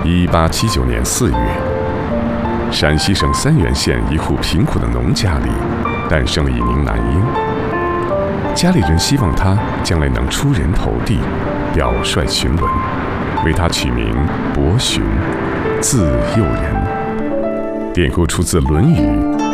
1879年4月，陕西省三原县一户贫苦的农家里，诞生了一名男婴。家里人希望他将来能出人头地，表率群伦，为他取名伯询，字诱人。典故出自《论语